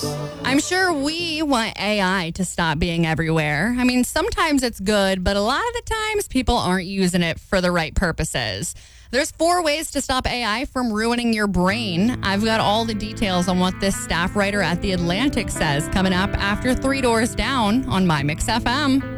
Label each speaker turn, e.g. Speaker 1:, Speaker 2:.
Speaker 1: I'm sure we want AI to stop being everywhere. I mean, sometimes it's good, but a lot of the times people aren't using it for the right purposes. There's 4 ways to stop AI from ruining your brain. I've got all the details on what this staff writer at The Atlantic says coming up after 3 Doors Down on My Mix FM.